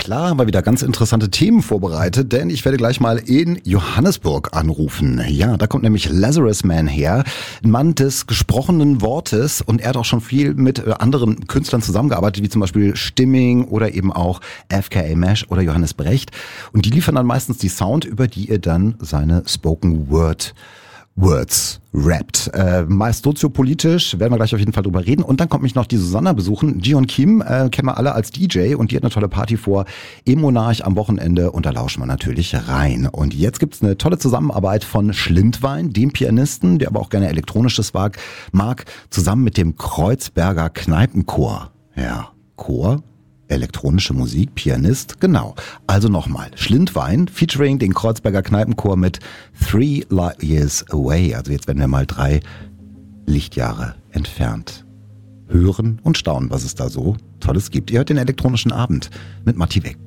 klar, haben wir wieder ganz interessante Themen vorbereitet, denn ich werde gleich mal in Johannesburg anrufen. Ja, da kommt nämlich Lazarus Man her, ein Mann des gesprochenen Wortes, und er hat auch schon viel mit anderen Künstlern zusammengearbeitet, wie zum Beispiel Stimming oder eben auch FKA Mesh oder Johannes Brecht. Und die liefern dann meistens die Sound, über die ihr dann seine Spoken Words rappt. Meist soziopolitisch, werden wir gleich auf jeden Fall drüber reden. Und dann kommt mich noch die Susanna besuchen. Jion Kim kennen wir alle als DJ, und die hat eine tolle Party vor im Monarch am Wochenende, und da lauschen wir natürlich rein. Und jetzt gibt's eine tolle Zusammenarbeit von Schlindwein, dem Pianisten, der aber auch gerne Elektronisches mag, zusammen mit dem Kreuzberger Kneipenchor. Ja, Chor, elektronische Musik, Pianist, genau. Also nochmal, Schlindwein featuring den Kreuzberger Kneipenchor mit 3 Light Years Away. Also jetzt werden wir mal 3 Lichtjahre entfernt. Hören und staunen, was es da so Tolles gibt. Ihr hört den elektronischen Abend mit Matti Weck.